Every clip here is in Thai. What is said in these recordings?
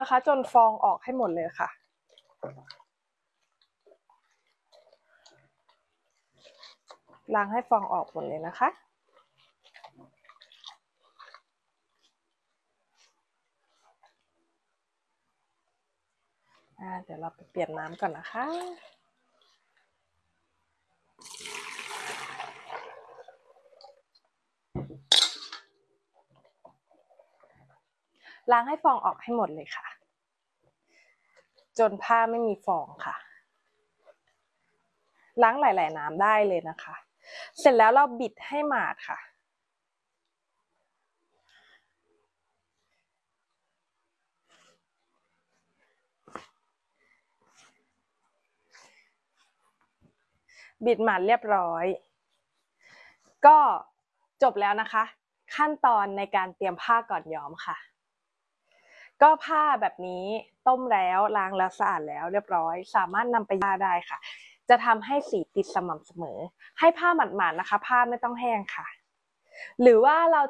นะคะจนฟองออกให้หมดเลยค่ะล้างให้ฟองออกหมดเลยนะคะเดี๋ยวเราไปเปลี่ยนน้ำก่อนนะคะล้างให้ฟองออกให้หมดเลยค่ะจนผ้าไม่มีฟองค่ะล้างหลายๆน้ำได้เลยนะคะเสร็จแล้วเราบิดให้หมาดค่ะบิดหมาดเรียบร้อยก็จบแล้วนะคะขั้นตอนในการเตรียมผ้าก่อนย้อมค่ะก็ผ้าแบบนี้ต้มแล้วล้างแล้วสะอาดแล้วเรียบร้อยสามารถนำไปย้อมได้ค่ะจะทำให้สีติดสม่ำเสมอให้ผ้าหมาดๆนะคะผ้าไม่ต้องแห้งค่ะหรือว่าเรา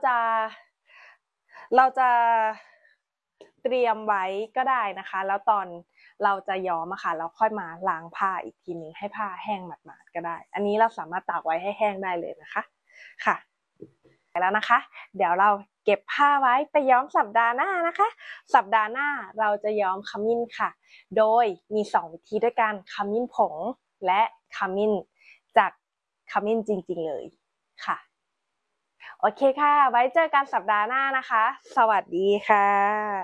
จะเตรียมไว้ก็ได้นะคะแล้วตอนเราจะย้อมอะค่ะเราค่อยมาล้างผ้าอีกทีนึงให้ผ้าแห้งหมาดๆก็ได้อันนี้เราสามารถตากไว้ให้แห้งได้เลยนะคะค่ะแล้วนะคะเดี๋ยวเราเก็บผ้าไว้ไปย้อมสัปดาห์หน้านะคะสัปดาห์หน้าเราจะย้อมขมิ้นค่ะโดยมี2วิธีด้วยกันขมิ้นผงและขมิ้นจากขมิ้นจริงๆเลยค่ะโอเคค่ะไว้เจอกันสัปดาห์หน้านะคะสวัสดีค่ะ